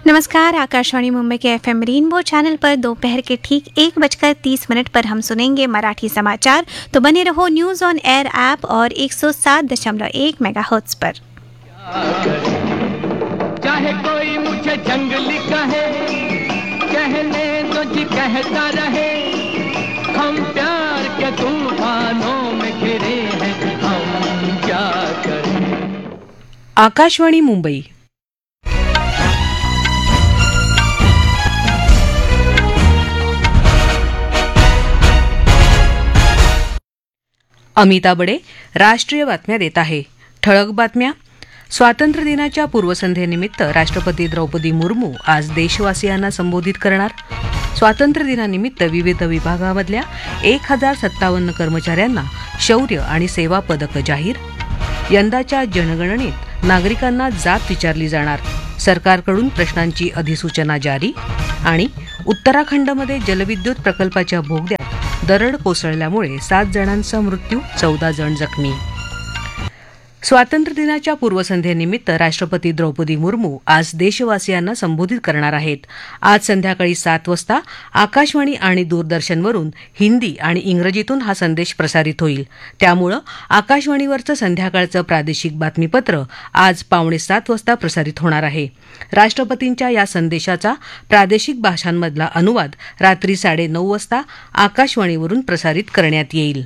नमस्कार। आकाशवाणी मुंबई के FM rainbow channel पर दोपहर के ठीक 1:30 पर हम सुनेंगे मराठी समाचार। तो बने रहो न्यूज़ ऑन एयर ऐप और 107.1 मेगाहर्ट्ज पर। चाहे कोई मुझे जंगली कहे, कहने तो जी कहता रहे, हम प्यार के तूफानों में घिरे हैं, हम क्या करें। आकाशवाणी मुंबई। अमिता बडे राष्ट्रीय बातम्या देत आहे। ठळक बातम्या। स्वातंत्र्य दिनाच्या पूर्वसंध्येनिमित्त राष्ट्रपती द्रौपदी मुर्मू आज देशवासियांना संबोधित करणार। स्वातंत्र्य दिनानिमित्त विविध विभागामधल्या 1057 कर्मचाऱ्यांना शौर्य आणि सेवा पदक जाहीर। यंदाच्या जनगणनेत नागरिकांना जात विचारली जाणार। सरकारकडून प्रश्नांची अधिसूचना जारी। आणि उत्तराखंडमध्ये जलविद्युत प्रकल्पाच्या बोगद्यात दरड कोसळल्यामुळे 7 जणांचा मृत्यू, 14 जण जखमी। स्वातंत्र्य दिनाच्या पूर्वसंध्येनिमित्त राष्ट्रपती द्रौपदी मुर्मू आज देशवासियांना संबोधित करणार आहेत। आज संध्याकाळी 7 वाजता आकाशवाणी आणि दूरदर्शनवरून हिंदी आणि इंग्रजीतून हा संदेश प्रसारित होईल। त्यामुळे आकाशवाणीवरचं संध्याकाळचं प्रादेशिक बातमीपत्र आज 6:45 वाजता प्रसारित होणार आहे। राष्ट्रपतींच्या या संदेशाचा प्रादेशिक भाषांमधला अनुवाद रात्री 9:30 वाजता आकाशवाणीवरून प्रसारित करण्यात येईल।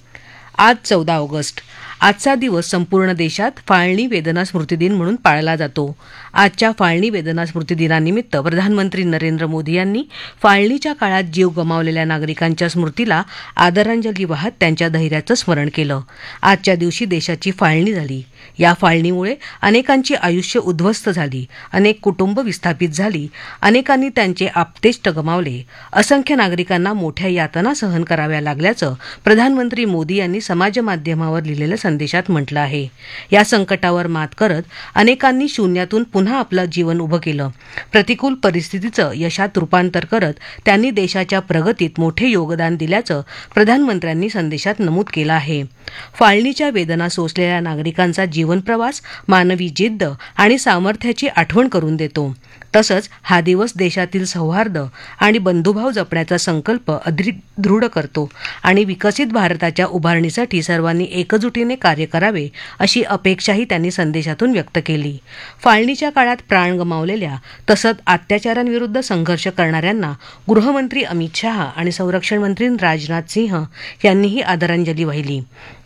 आज 14 ऑगस्ट। आजचा दिवस संपूर्ण देशात फाळणी वेदना स्मृती दिन म्हणून पाळला जातो। आजच्या फाळणी वेदना स्मृती दिनानिमित्त प्रधानमंत्री नरेंद्र मोदी यांनी फाळणीच्या काळात जीव गमावलेल्या नागरिकांच्या स्मृतीला आदरांजली वाहत त्यांच्या धैर्याचं स्मरण केलं। आजच्या दिवशी देशाची फाळणी झाली। या फाळणीमुळे अनेकांची आयुष्य उद्ध्वस्त झाली, अनेक कुटुंब विस्थापित झाली, अनेकांनी त्यांचे आप्तेष्ट गमावले, असंख्य नागरिकांना मोठ्या यातना सहन कराव्या लागल्याचं प्रधानमंत्री मोदी यांनी समाजमाध्यमावर लिहिलेलं संदेशात म्हटलं आहे। या संकटावर मात करत अनेकांनी शून्यातून पुन्हा आपलं जीवन उभं केलं। प्रतिकूल परिस्थितीचं यशात रूपांतर करत त्यांनी देशाच्या प्रगतीत मोठे योगदान दिल्याचं प्रधानमंत्र्यांनी संदेशात नमूद केलं आहे। फाळणीच्या वेदना सोसलेल्या नागरिकांचा जीवनप्रवास मानवी जिद्द आणि सामर्थ्याची आठवण करून देतो। तसंच हा दिवस देशातील सौहार्द आणि बंधुभाव जपण्याचा संकल्प अधिक दृढ करतो आणि विकसित भारताच्या उभारणीसाठी सर्वांनी एकजुटीने कार्य करावे अशी अपेक्षाही त्यांनी संदेशातून व्यक्त केली। फाळणीच्या काळात प्राण गमावलेल्या तसंच अत्याचारांविरुद्ध संघर्ष करणाऱ्यांना गृहमंत्री अमित शहा आणि संरक्षण मंत्री राजनाथ सिंह यांनीही आदरांजली वाहिली।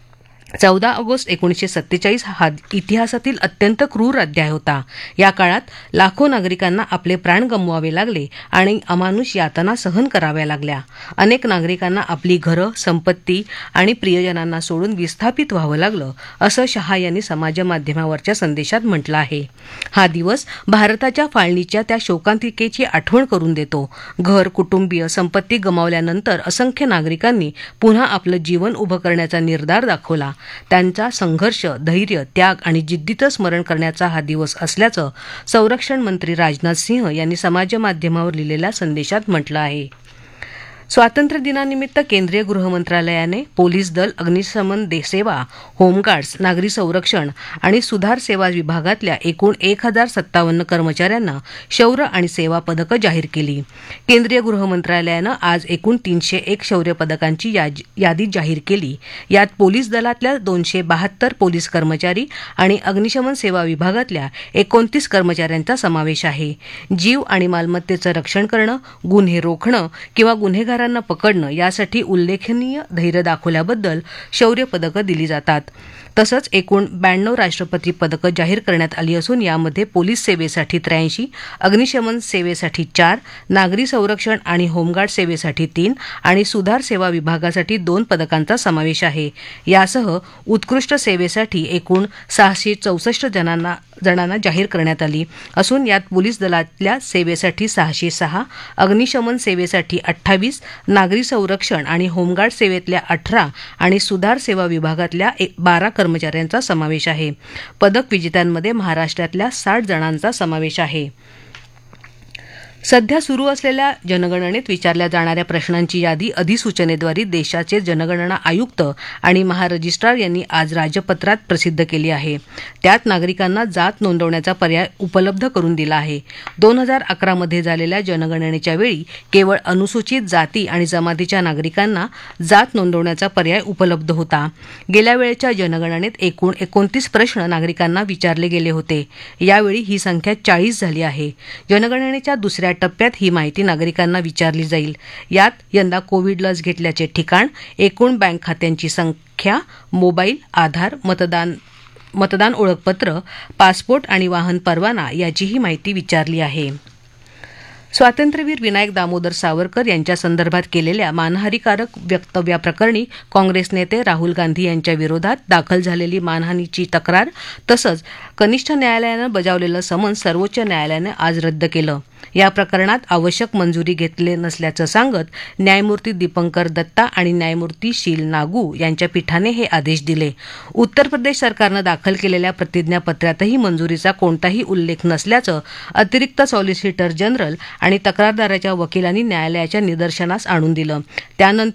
14 ऑगस्ट 1947 हा इतिहासातील अत्यंत क्रूर अध्याय होता। या काळात लाखो नागरिकांना आपले प्राण गमवावे लागले आणि अमानुष यातना सहन कराव्या लागल्या। अनेक नागरिकांना आपली घरं, संपत्ती आणि प्रियजनांना सोडून विस्थापित व्हावं लागलं, असं शहा यांनी समाजमाध्यमावरच्या संदेशात म्हटलं आहे। हा दिवस भारताच्या फाळणीच्या त्या शोकांतिकेची आठवण करून देतो। घर, कुटुंबीय, संपत्ती गमावल्यानंतर असंख्य नागरिकांनी पुन्हा आपलं जीवन उभं करण्याचा निर्धार दाखवला। त्यांचा संघर्ष, धैर्य, त्याग आणि जिद्दीचं स्मरण करण्याचा हा दिवस असल्याचं संरक्षण मंत्री राजनाथ सिंह यांनी समाजमाध्यमावर लिहिलेल्या संदेशात म्हटलं आहे। स्वातंत्र्य दिनानिमित्त केंद्रीय गृह मंत्रालयाने पोलीस दल, अग्निशमन सेवा, होमगार्ड्स, नागरी संरक्षण आणि सुधार सेवा विभागातल्या एकूण 1057 कर्मचाऱ्यांना शौर्य आणि सेवा पदकं जाहीर केली। केंद्रीय गृह मंत्रालयानं आज एकूण 301 शौर्य पदकांची यादी जाहीर केली। यात पोलीस दलातल्या 272 पोलीस कर्मचारी आणि अग्निशमन सेवा विभागातल्या 29 कर्मचाऱ्यांचा समावेश आहे। जीव आणि मालमत्तेचं रक्षण करणं, गुन्हे रोखणं किंवा गुन्हेगार पकडणं यासाठी उल्लेखनीय धैर्य दाखवल्याबद्दल शौर्य पदकं दिली जातात। तसंच एकूण 92 राष्ट्रपती पदकं जाहीर करण्यात आली असून यामध्ये पोलीस सेवेसाठी 83, अग्निशमन सेवेसाठी 4, नागरी संरक्षण आणि होमगार्ड सेवेसाठी 3 आणि सुधार सेवा विभागासाठी 2 पदकांचा समावेश आहे। यासह उत्कृष्ट सेवेसाठी एकूण 664 जणांना जाहीर करण्यात आली असून यात पोलीस दलातल्या सेवेसाठी 606, अग्निशमन सेवेसाठी 28, नागरी संरक्षण आणि होमगार्ड सेवेतल्या 18 आणि सुधार सेवा विभागातल्या 12 कर्मचाऱ्यांचा समावेश आहे। पदक विजेत्यांमध्ये महाराष्ट्रातल्या 60 जणांचा समावेश आहे। सध्या सुरू असलेल्या जनगणनेत विचारल्या जाणाऱ्या प्रश्नांची यादी अधिसूचनेद्वारे देशाचे जनगणना आयुक्त आणि महारजिस्ट्रार यांनी आज राजपत्रात प्रसिद्ध केली आहे. त्यात नागरिकांना जात नोंदवण्याचा पर्याय उपलब्ध करून दिला आहे. 2011 मध्ये झालेल्या जनगणनेच्या वेळी केवळ अनुसूचित जाती आणि जमातीच्या नागरिकांना जात नोंदवण्याचा पर्याय उपलब्ध होता. गेल्या वेळेच्या जनगणनेत एकूण 29 प्रश्न नागरिकांना विचारले गेले होते. यावेळी ही संख्या 40 झाली आहे. जनगणनेच्या दुसऱ्या टप्प्यात ही माहिती नागरिकांना विचारली जाईल. यात यंदा कोविड लस घेतल्याचे ठिकाण, एकूण बँक खात्यांची संख्या, मोबाईल, आधार, मतदान ओळखपत्र, पासपोर्ट आणि वाहन परवाना याचीही माहिती विचारली आहे. स्वातंत्र्यवीर विनायक दामोदर सावरकर यांच्या संदर्भात केलेल्या मानहानीकारक वक्तव्याप्रकरणी काँग्रेस नेते राहुल गांधी यांच्या विरोधात दाखल झालेली मानहानीची तक्रार तसंच कनिष्ठ न्यायालयानं बजावलेलं समन्स सर्वोच्च न्यायालयानं आज रद्द केलं. या प्रकरणात आवश्यक मंजुरी घेतले नसल्याचं सांगत न्यायमूर्ती दीपंकर दत्ता आणि न्यायमूर्ती शील नागू यांच्या पीठाने हे आदेश दिले. उत्तर प्रदेश सरकारनं दाखल केलेल्या प्रतिज्ञापत्रातही मंजुरीचा कोणताही उल्लेख नसल्याचं अतिरिक्त सॉलिसिटर जनरल आणि तक्रारदाराच्या वकिलांनी न्यायालयाच्या निदर्शनास आणून दिलं. त्यानंतर